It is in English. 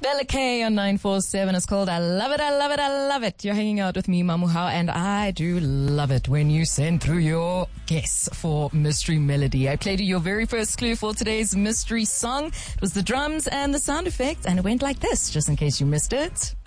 Bella K on 947 is called I Love It, I Love It, I Love It. You're hanging out with me, Mamuhao, and I do love it when you send through your guess for Mystery Melody. I played you your very first clue for today's mystery song. It was the drums and the sound effects, and it went like this, just in case you missed it.